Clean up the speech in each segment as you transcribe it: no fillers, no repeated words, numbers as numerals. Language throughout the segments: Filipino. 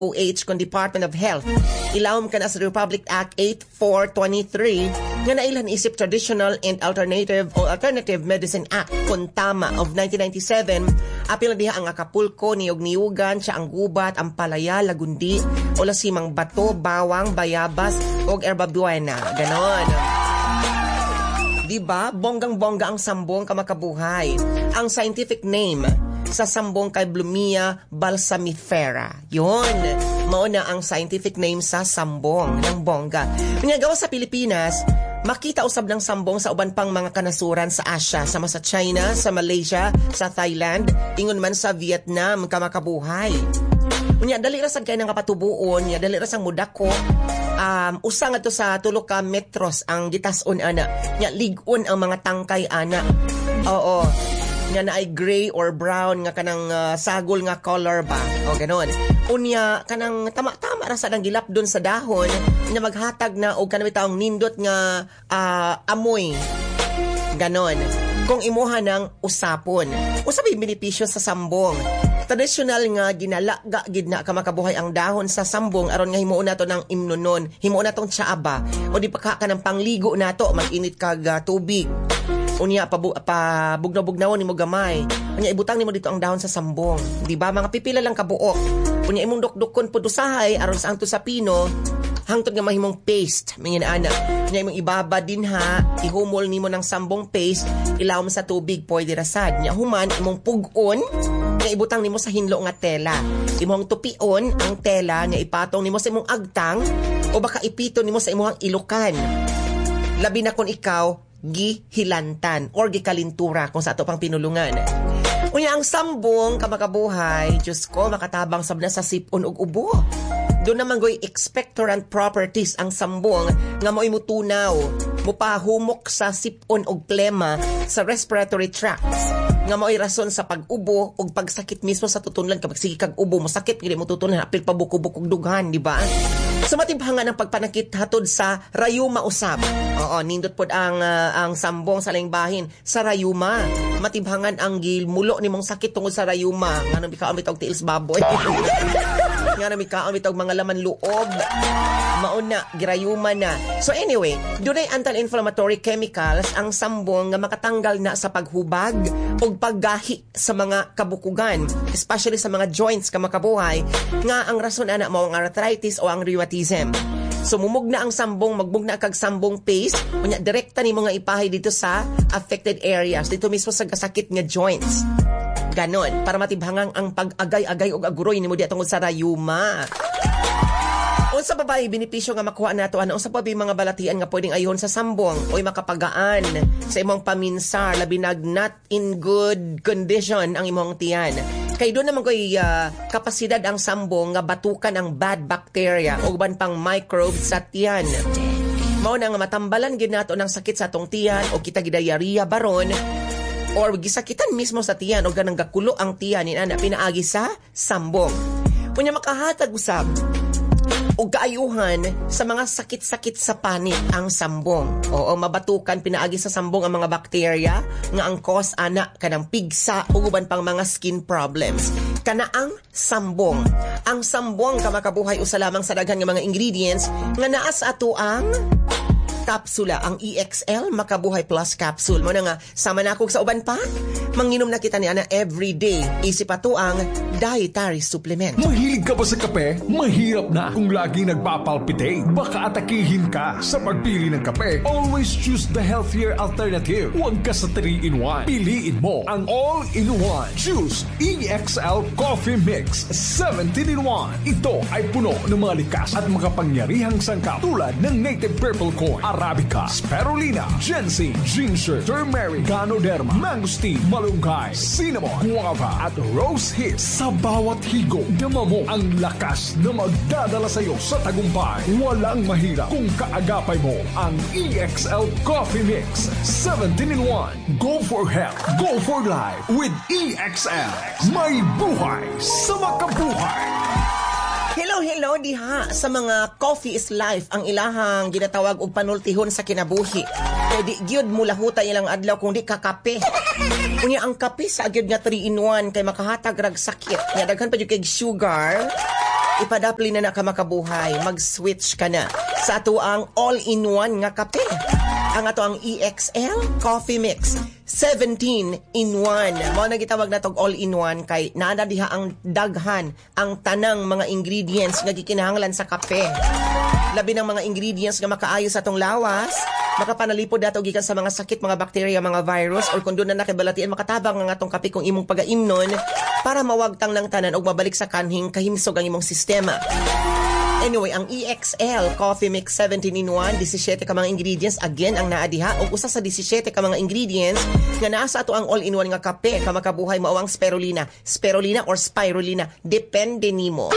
DOH kung Department of Health. Ilawom ka na sa Republic Act 8423 nga nailan isip Traditional and Alternative Medicine Act kung tama of 1997. Apil na diha ang Acapulco, niyog-niyugan, siya ang gubat, ang palaya, lagundi, o lasimang bato, bawang, bayabas, o herba buena. Ganon. Diba? Bonggang-bongga ang sambong kamakabuhay. Ang scientific name sa sambong kay Blumea balsamifera. Yun. Mauna ang scientific name sa sambong ng bongga. Pinagawa sa Pilipinas, makita usab ng sambong sa uban pang mga kanasuran sa Asia, sama sa China, sa Malaysia, sa Thailand, ingon man sa Vietnam, kamakabuhay. Unya, dali rasag kayo ng kapatubuon, unya, dali rasang mudako. Usang ato sa tulo ka metros ang gitason ana. Unya, ligon ang mga tangkay ana. Oo. Nga na ay gray or brown nga kanang sagol nga color ba o ganon. Unya kanang tama-tama ra sa nang gilap doon sa dahon nga maghatag na og kanang taong nindot nga amoy ganon kung imuha ng usapon. Usabay benepisyo sa sambong. Traditional nga ginalaga gid na kamakabuhay ang dahon sa sambong aron nga himuon nato ng imnonon, himuon natong tsaaba o di pa ka ng pangligo nato mag-init kag tubig. Unya pabugnaw-bugnaw ni mo gamay. Unya ibutang nimo dito ang dahon sa sambong. Di ba mga pipila lang kabuok. Unya imong dukdukon pud usahay aron sa angto sa pino hangtod nga mahimong paste mingin ana. Unya imong ibaba din ha, ihumol nimo ng sambong paste, ilawom sa tubig pwede rasad. Nya human imong pugon nga ibutang nimo sa hinlo nga tela. Imong tupion ang tela nga ipatong nimo sa imong agtang o baka ipito nimo sa imong ilukan. Labi na kun ikaw gihilantan or gikalintura kung sa ato pang pinulungan. Unya ang sambong kamakabuhay, Diyos ko, makatabang sab na sa sipon ug ubo. Doon naman goy expectorant properties ang sambong nga mo'y mutunaw, mupahumok sa sipon ug plema sa respiratory tracts nga mo'y rason sa pag-ubo ug pagsakit mismo sa tutunlan kapag sige kag ubo mo sakit gid mo tutunlan apil pa buko-bukog dughan, di ba? So matimbangan ang pagpanakit hatod sa rayuma usab. Oo, nindot pod ang sambong sa laing bahin sa rayuma. Matimbangan ang gilmulo nimong sakit tungod sa rayuma. Ngano bikaon bitog tiils baboy. Ngano bikaon bitog mga laman loob. Mauna girayuma na. So anyway, dunay anti-inflammatory chemicals ang sambong nga makatanggal na sa paghubag ug paggahi sa mga kabukugan, especially sa mga joints kamakabuhay nga ang rason ana mao ang arthritis o ang rheumatism. So mumugna ang sambong, magbugna kag sambong paste, unya direkta nimo nga ipahay dito sa affected areas, dito mismo sa kasakit nga joints. Ganon, para matibhangang ang pag-agay-agay ug aguroy nimo di tungod sa rayuma. Unsa pa ba benepisyo nga makuha nato ano? Unsa pa ba mga balatian nga pwedeng ayhon sa sambong oy makapagaan sa imong paminsar labi nag not in good condition ang imong tiyan. Kay doon naman ko'y kapasidad ang sambong nga batukan ang bad bacteria o ban pang microbes sa tiyan. Mao na nga matambalan gid nato ng sakit sa atong tiyan o kita gidayariya baron or gisakitan mismo sa tiyan o ganang gakulo ang tiyan ina pinaagi sa sambong. Unya makahatag usab o kaayuhan sa mga sakit-sakit sa panit ang sambong. Oo, mabatukan pinaagi sa sambong ang mga bakterya nga ang cause ana kanang pigsa ug uban pang mga skin problems. Kana ang sambong. Ang sambong kamakabuhay usa lamang sa daghan nga mga ingredients nga naa sa ato ang kapsula, ang EXL Makabuhay Plus Capsule. Mo na nga, sama na ako sa uban pa, manginom na kita ni Ana everyday. Isip ato ang dietary supplement. Mahilig ka ba sa kape? Mahirap na kung lagi nagpapalpitate. Baka atakihin ka sa pagpili ng kape. Always choose the healthier alternative. Huwag ka sa 3-in-1. Piliin mo ang all-in-one. Choose EXL Coffee Mix 17-in-1. Ito ay puno ng mga likas at makapangyarihang sangkap tulad ng native purple corn, Arabica, Spirulina, Ginseng, Ginger, Turmeric, Ganoderma, Mangosteen, Malunggay, Cinnamon, Guava at Rose Hips. Sa bawat higo, dama mo ang lakas na magdadala sa iyo sa tagumpay. Walang mahirap kung kaagapay mo ang EXL Coffee Mix 17-in-1. Go for health, go for life with EXL. May buhay sa makabuhay. Hello diha sa mga coffee is life ang ilahang ginatawag og panultihon sa kinabuhi. Kay di gyud mulahuta ilang adlaw kung di ka kape. Unya ang kape sa gyud nga 3-in-1 kay makahatag rag sakit. Nya daghan pa jud kay sugar. ipadapli na ka makabuhay, mag-switch ka na sa ato ang all-in-one nga kape. Ang ato ang EXL Coffee Mix 17-in-1. Mao na gitawag na tog all-in-one kay naa diha ang daghan ang tanang mga ingredients nga gikinahanglan sa kape. Labi ng mga ingredients nga makaayo sa atong lawas, makapanalipod dato gikan sa mga sakit, mga bacteria, mga virus, or kung doon na nakibalatian makatabang ang atong kape kung imong pagaimnon para mawagtang ng tanan o mabalik sa kanhing kahimsog ang imong sistema. Anyway, ang EXL Coffee Mix 17-in-1, 17 ka mga ingredients, again, ang naadiha, o usa sa 17 ka mga ingredients nga naa sa ato ang all-in-one nga kape, kamakabuhay mao ang spirulina. Spirulina or spirulina, depende nimo.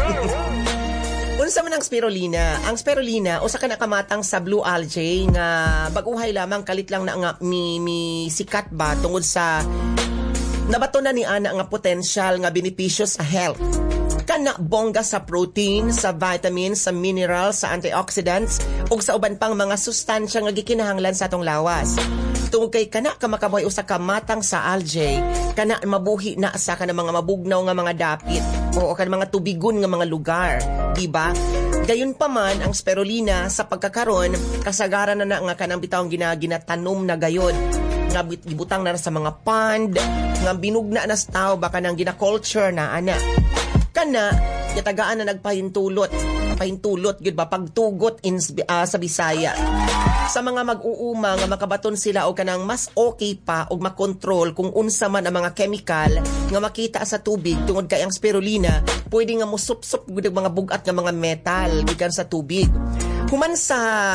Unsa man ang spirulina? Ang spirulina, usa ka nakamatang sa blue algae nga baguhay lamang, kalit lang na nga mi sikat ba tungod sa nabato na ni ana nga potential nga benepisyo sa health. Kana bongga sa protein, sa vitamins, sa minerals, sa antioxidants, ug sa uban pang mga sustansya nga gikinahanglan sa atong lawas. Tungod kay kana ka makabuhay usa ka matang sa algae, kana mabuhi na sa kana mga mabugnaw nga mga dapit o kana mga tubigon nga mga lugar, di ba? Gayon pa man ang spirulina sa pagkakaron kasagaran na nga kanang bitawng ginatanom na gayon nga gibutang na sa mga pond nga binugna na sa tao baka nang gina-culture na ana. Kana yatagaan na nagpahintulot gud ba pagtugot sa Bisaya sa mga mag-uuma nga makabaton sila o kanang mas okay pa og makontrol kung unsa man ang mga chemical nga makita sa tubig tungod kay ang spirulina pwede nga musupsup gud ang mga bugat nga mga metal gikan sa tubig. Human sa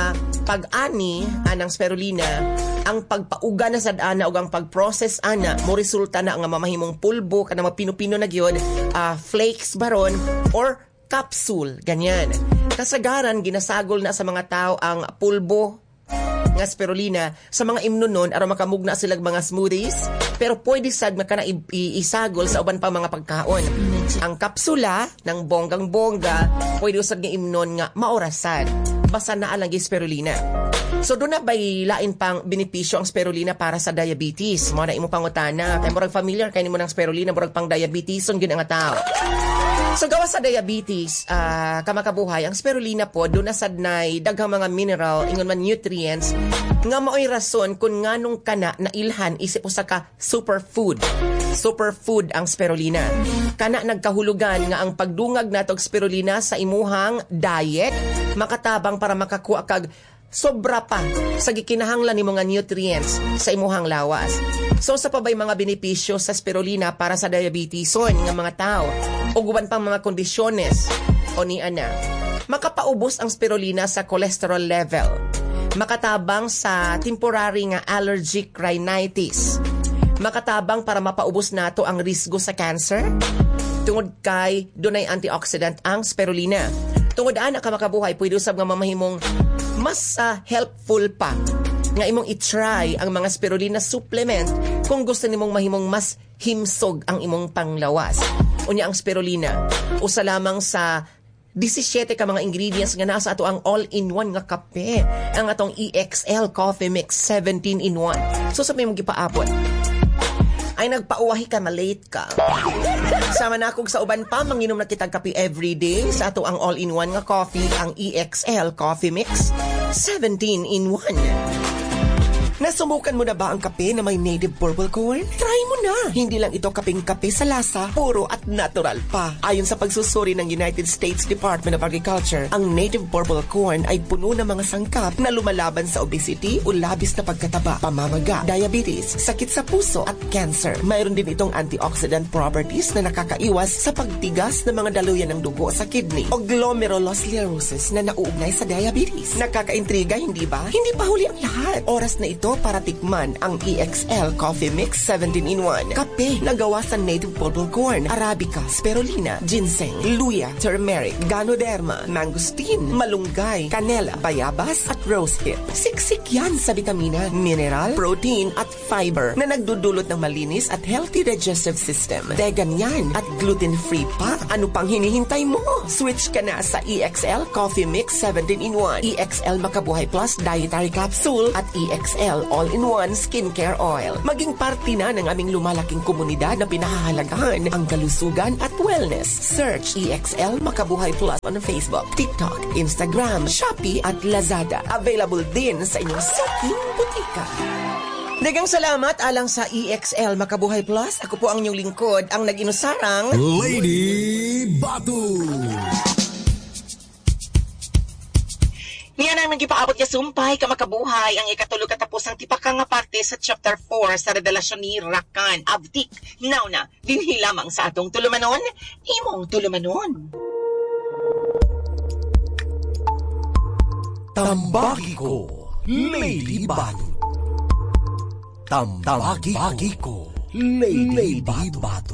pag-ani anang spirulina, ang pagpauga na sad ana ug ang pag-process ana mo resulta na nga mamahimong pulbo kana mapino-pino na gyud, flakes baron or capsule ganyan. Kasagaran ginasagol na sa mga tao ang pulbo nga spirulina sa mga imnunon aron makamugna sila mga smoothies, pero pwede sad makana isagol sa uban pa mga pagkaon. Ang kapsula ng bonggang-bongga pwede usad nga imnon nga maorasan basta naa lang spirulina. So doon na bay lain pang benepisyo ang spirulina para sa diabetes. Mo na imo pangutana kay murag familiar kay nimo ng spirulina murag pang diabetes gyud ang tao. So gawas sa diabetes, kamakabuhay, ang spirulina po, doon na sadnay, daghang mga mineral, ingon man nutrients, nga mao'y rason kung nganong kana na ilhan isip usa ka superfood. Superfood ang spirulina. Kana nagkahulugan nga ang pagdungag natog spirulina sa imuhang diet, makatabang para makakuha kag sobra pa sa gikinahanglan nimo nga nutrients sa imuhang lawas. So sa pabay mga benepisyo sa spirulina para sa diabeteson nga mga tao o guban pang mga kondisyones o ni ana. Makapaubos ang spirulina sa cholesterol level. Makatabang sa temporary nga allergic rhinitis. Makatabang para mapaubos nato ang risgo sa cancer. Tungod kay dunay antioxidant ang spirulina. Tungod ana ka makabuhay, pwede usab nga mamahimong mas helpful pa nga imong i-try ang mga spirulina supplement kung gusto nimong mahimong mas himsog ang imong panglawas. Unya ang spirulina, usa lamang sa 17 ka mga ingredients nga nasa ato ang all-in-one nga kape, ang atong EXL Coffee Mix 17-in-1. So sa may mong gipaabot, ay nagpauwahi ka, malate ka. Sama na akong sa uban pa, manginom na kitag kape everyday sa ato ang all-in-one nga coffee, ang EXL Coffee Mix 17-in-1. Nasumukan mo na ba ang kape na may native purple corn? Try mo na! Hindi lang ito kapeng kape sa lasa, puro at natural pa. Ayon sa pagsusuri ng United States Department of Agriculture, ang native purple corn ay puno ng mga sangkap na lumalaban sa obesity o labis na pagkataba, pamamaga, diabetes, sakit sa puso at cancer. Mayroon din itong antioxidant properties na nakakaiwas sa pagtigas ng mga daluyan ng dugo sa kidney o glomerulosclerosis na nauugnay sa diabetes. Nakakaintriga, hindi ba? Hindi pa huli ang lahat. Oras na ito para tikman ang EXL Coffee Mix 17-in-1. Kape na gawa sa native purple corn, arabica, spirulina, ginseng, luya, turmeric, ganoderma, mangosteen, malunggay, canela, bayabas at rosehip. Siksik yan sa vitamina, mineral, protein at fiber na nagdudulot ng malinis at healthy digestive system. Vegan yan at gluten-free pa. Ano pang hinihintay mo? Switch ka na sa EXL Coffee Mix 17-in-1, EXL Makabuhay Plus Dietary Capsule at EXL EXL All-in-One Skincare Oil. Maging parte na ng aming lumalaking komunidad na pinahahalagahan ang kalusugan at wellness. Search EXL Makabuhay Plus on Facebook, TikTok, Instagram, Shopee at Lazada. Available din sa inyong suking butika. Dagang salamat alang sa EXL Makabuhay Plus. Ako po ang inyong lingkod, ang nag-inusarang Lady Batu. Niyan ang nagpaabot niya sumpay ka makabuhay ang ikatulog katapos ang tipaka nga parte sa chapter 4 sa revelasyon ni Rakan Abdik. Now na, dinhi lamang sa atong tulumanon, imong tulumanon. Tambaki ko, Lady Batu. Tambaki ko, Lady Batu.